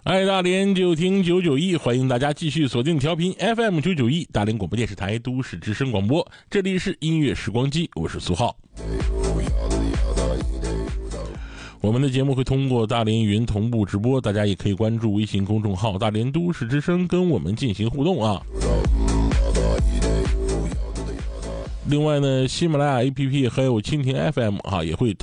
爱大连就听991，欢迎大家继续锁定调频 FM 991大连广播电视台都市之声广播，这里是音乐时光机，我是苏浩。我们的节目会通过大连云同步直播，大家也可以关注微信公众号大连都市之声跟我们进行互动啊。另外呢，喜马拉雅 APP 还有蜻蜓 FM 也会